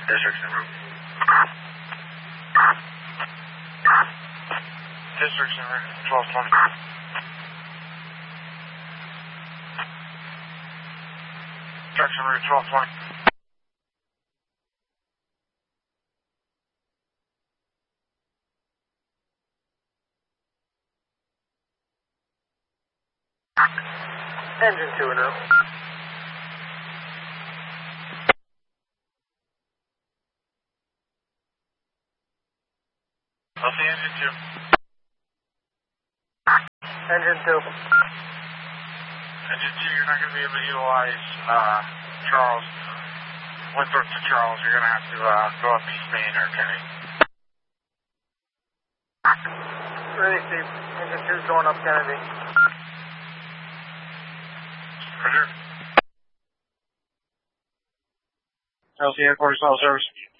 District's en route. District's en route, 1220. Truck's en route, 1220. Engine 2 en route. I'll see engine 2. Engine 2. Engine 2, you're not going to be able to utilize Charles, Winthrop to Charles. You're going to have to go up East Main or Kennedy. Really, Steve. Engine 2's going up Kennedy. Roger. LC headquarters, cell service.